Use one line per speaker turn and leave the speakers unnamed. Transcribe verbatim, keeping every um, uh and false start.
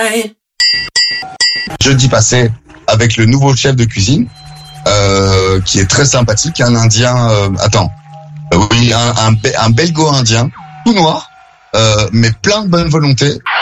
Jeudi passé, avec le nouveau chef de cuisine, euh, qui est très sympathique, un Indien, euh, attends, euh, oui, un, un, un belgo-indien, tout noir, euh, mais plein de bonne volonté,